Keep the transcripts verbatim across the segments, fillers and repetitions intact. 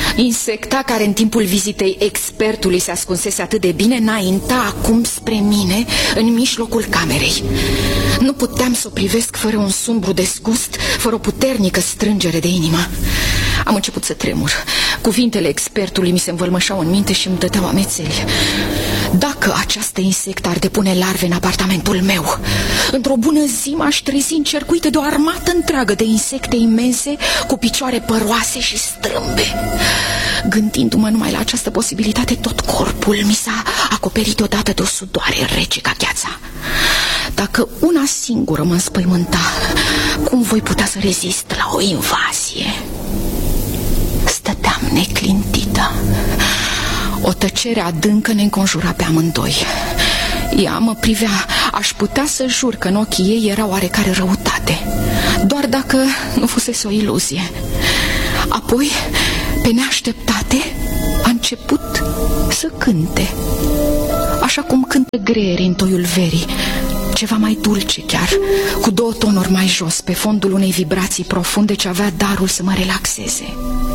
Insecta care în timpul vizitei expertului se ascunsese atât de bine înainta acum spre mine, în mijlocul camerei. Nu puteam să o privesc fără un sumbru dezgust, fără o puternică strângere de inimă. Am început să tremur. Cuvintele expertului mi se învălmășau în minte și îmi dădeau amețeli. Dacă această insectă ar depune larve în apartamentul meu, într-o bună zi m-aș trezi încercuită de o armată întreagă de insecte imense cu picioare păroase și strâmbe. Gândindu-mă numai la această posibilitate, tot corpul mi s-a acoperit odată de o sudoare rece ca gheața. Dacă una singură mă înspăimânta, cum voi putea să rezist la o invazie? Stăteam neclintită. O tăcere adâncă ne înconjura pe amândoi. Ea mă privea. Aș putea să jur că în ochii ei era oarecare răutate, doar dacă nu fusese o iluzie. Apoi, pe neașteptate, a început să cânte, așa cum cântă greierii în toiul verii, ceva mai dulce chiar, cu două tonuri mai jos, pe fondul unei vibrații profunde ce avea darul să mă relaxeze.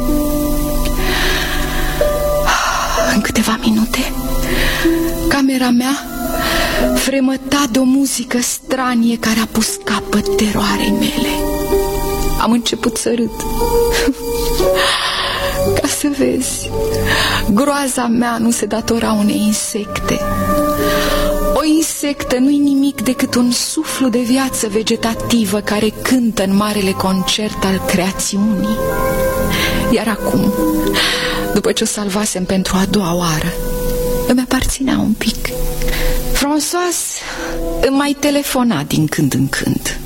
În câteva minute, camera mea fremăta de o muzică stranie care a pus capăt teroarei mele. Am început să râd. Ca să vezi, groaza mea nu se datora unei insecte. O insectă nu-i nimic decât un suflu de viață vegetativă care cântă în marele concert al creațiunii. Iar acum, după ce o salvasem pentru a doua oară, îmi aparținea un pic. Françoise îmi mai telefona din când în când.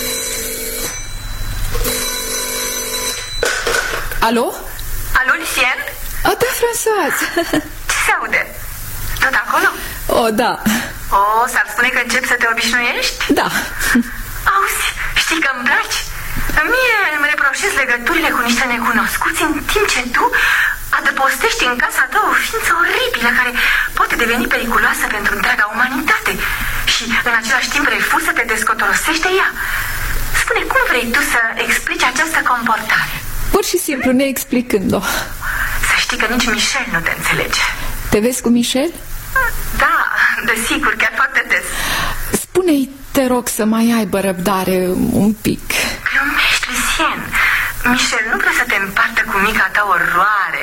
Alo? Alo, Lucien? O, da, Françoise. Ce se aude? Tot acolo? O, da. O, s-ar spune că începi să te obișnuiești? Da. Auzi, știi că îmi place? Mie îmi reproșez legăturile cu niște necunoscuți, în timp ce tu adăpostești în casa ta o ființă oribilă care poate deveni periculoasă pentru întreaga umanitate și în același timp refuz să te descotorosești de ea. Spune, cum vrei tu să explici această comportare? Pur și simplu, neexplicând-o. Să știi că nici Michel nu te înțelege. Te vezi cu Michel? Da, desigur, chiar foarte des. Spune-i, te rog, să mai aibă răbdare un pic. Glumești, Lucien. Michel nu vrea să te împartă cu mica ta oroare.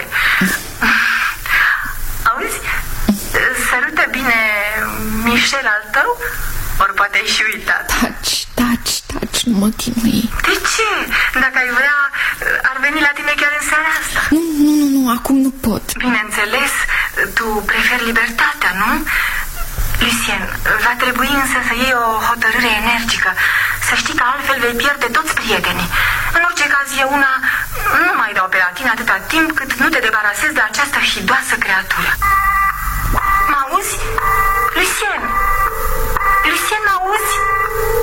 Auzi? Sărută bine Michel al tău? Ori poate ai și uitat. Taci, taci, taci, nu mă chinui. De ce? Dacă ai vrea, ar veni la tine chiar în seara asta. Nu, nu, nu, nu, acum nu pot. Bineînțeles, tu preferi libertatea, nu? Lucien, va trebui însă să iei o hotărâre energică. Să știi că altfel vei pierde toți prietenii. În orice caz, eu una nu mai dau pe la tine atâta timp cât nu te debarasezi de această hidoasă creatură.